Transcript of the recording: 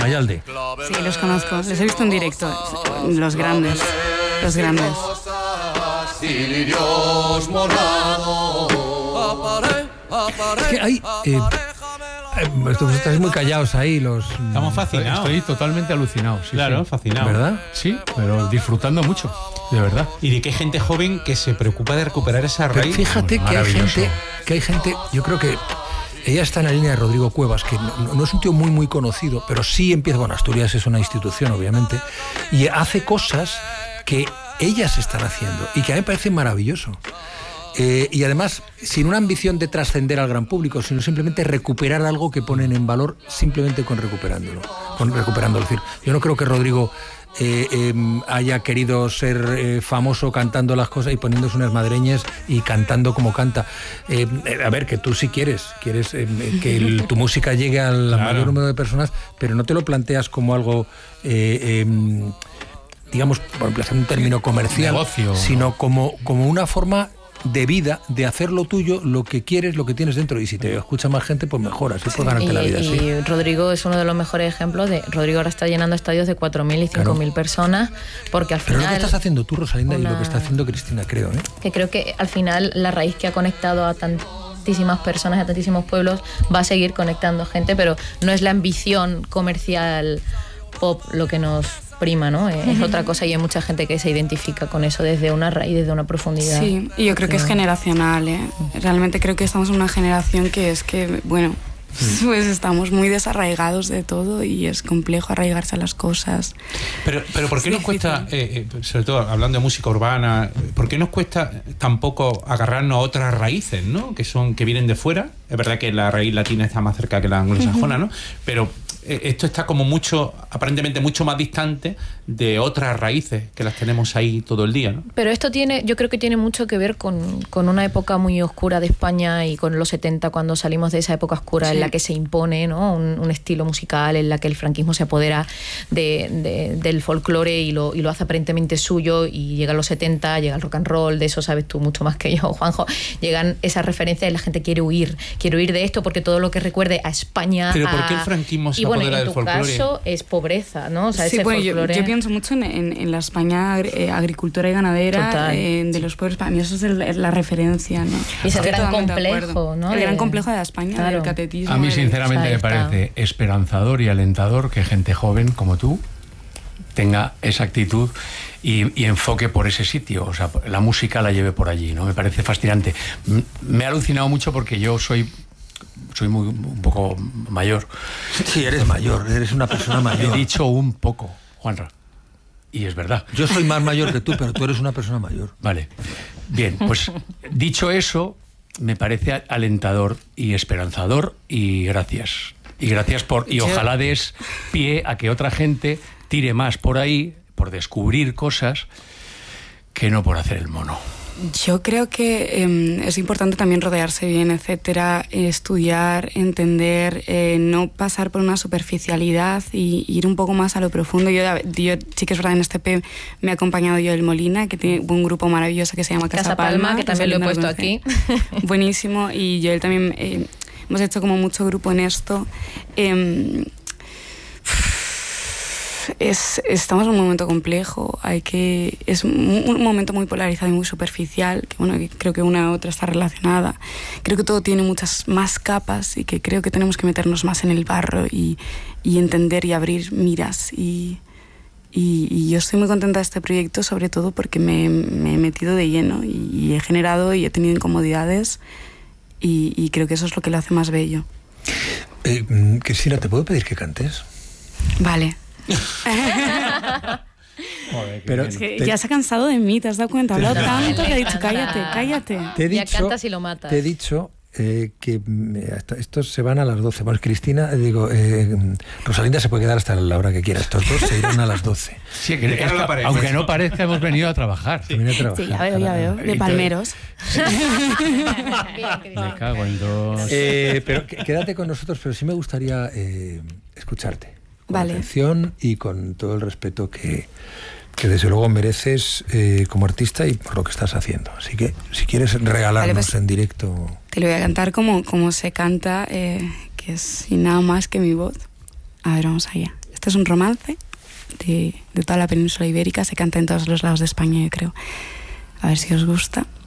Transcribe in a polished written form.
Mayalde. Sí, los conozco, les he visto en directo, los grandes. Es que hay... estáis muy callados ahí, los... Estamos fascinados. Estoy totalmente alucinado. Sí, claro, sí. fascinado. ¿Verdad? Sí, pero disfrutando mucho, de verdad. Y de qué gente joven que se preocupa de recuperar esa raíz. Pero fíjate que hay gente, yo creo que ella está en la línea de Rodrigo Cuevas, que no es un tío muy conocido, pero sí empieza, bueno, Asturias es una institución, obviamente, y hace cosas que ellas están haciendo y que a mí me parece maravilloso. Y además, sin una ambición de trascender al gran público, sino simplemente recuperar algo que ponen en valor simplemente recuperándolo. Es decir, yo no creo que Rodrigo haya querido ser famoso cantando las cosas y poniéndose unas madreñas y cantando como canta. A ver, que tú sí quieres que tu música llegue al mayor número de personas, pero no te lo planteas como algo... digamos, por emplazar un término comercial, negocio, sino como una forma de vida, de hacer lo tuyo, lo que quieres, lo que tienes dentro, y si te escucha más gente, pues mejor, así puedes ganarte la vida. Y Rodrigo es uno de los mejores ejemplos Rodrigo ahora está llenando estadios de 4.000 y 5.000 personas, porque al final... Pero lo que estás haciendo tú, Rosalinda, y lo que está haciendo Cristina, creo, que creo que al final la raíz que ha conectado a tantísimas personas, a tantísimos pueblos, va a seguir conectando gente, pero no es la ambición comercial pop lo que nos prima, ¿no? Es otra cosa, y hay mucha gente que se identifica con eso desde una raíz, desde una profundidad. Sí, y yo creo que es generacional, Realmente creo que estamos en una generación que bueno, pues estamos muy desarraigados de todo y es complejo arraigarse a las cosas. Pero ¿por qué nos cuesta, sobre todo hablando de música urbana, por qué nos cuesta tampoco agarrarnos a otras raíces, ¿no? Que vienen de fuera? Es verdad que la raíz latina está más cerca que la anglosajona, ¿no? Pero esto está como aparentemente mucho más distante de otras raíces que las tenemos ahí todo el día, ¿no? Pero esto yo creo que tiene mucho que ver con una época muy oscura de España, y con los 70, cuando salimos de esa época oscura en la que se impone, ¿no? un estilo musical, en la que el franquismo se apodera del folclore y lo hace aparentemente suyo, y llegan los 70, llega el rock and roll, de eso sabes tú mucho más que yo, Juanjo. Llegan esas referencias y la gente quiere huir de esto, porque todo lo que recuerde a España... ¿Pero por qué el franquismo se apodera del folclore? En tu caso es pobreza, ¿no? O sea, sí, bueno, yo pienso mucho en la España agricultora y ganadera, de los pueblos. Para mí eso es la referencia, ¿no? Y es el gran complejo, ¿no? El gran complejo de la España, del catetismo. A mí, sinceramente, me parece esperanzador y alentador que gente joven como tú tenga esa actitud y enfoque por ese sitio, o sea, la música la lleve por allí, ¿no? Me parece fascinante. Me ha alucinado mucho porque yo soy un poco mayor. Sí, eres mayor, eres una persona mayor. He dicho un poco, Juanra. Y es verdad. Yo soy más mayor que tú, pero tú eres una persona mayor. Vale. Bien, pues dicho eso, me parece alentador y esperanzador, y gracias. Y gracias y ojalá des pie a que otra gente tire más por ahí, por descubrir cosas, que no por hacer el mono. Yo creo que es importante también rodearse bien, etcétera, estudiar, entender, no pasar por una superficialidad y ir un poco más a lo profundo. Yo sí que es verdad, en este EP me ha acompañado Joel Molina, que tiene un grupo maravilloso que se llama Casa Palma, que también lo he puesto aquí. Buenísimo, y Joel también, hemos hecho como mucho grupo en esto. Estamos en un momento complejo, es un momento muy polarizado y muy superficial, que creo que una u otra está relacionada. Creo que todo tiene muchas más capas, y que creo que tenemos que meternos más en el barro y entender y abrir miras. Y yo estoy muy contenta de este proyecto, sobre todo porque me he metido de lleno y he generado y he tenido incomodidades, y creo que eso es lo que lo hace más bello. Cristina, ¿te puedo pedir que cantes? Vale. Joder, pero es que ya se ha cansado de mí, ¿te has dado cuenta? Ha hablado tanto que ha dicho cállate. Ya cantas y lo matas. Te he dicho que estos se van a las 12. Bueno, Cristina, Rosalinda se puede quedar hasta la hora que quiera. Estos dos se irán a las 12. Sí, aunque no parezca, hemos venido a trabajar. Sí, ya veo. De palmeros. Me cago en dos. Pero quédate con nosotros, pero sí me gustaría escucharte. Con atención y con todo el respeto que desde luego mereces como artista y por lo que estás haciendo. Así que si quieres regalarnos en directo... Te lo voy a cantar como se canta, que es sin nada más que mi voz. A ver, vamos allá. Este es un romance de toda la península ibérica, se canta en todos los lados de España, yo creo. A ver si os gusta.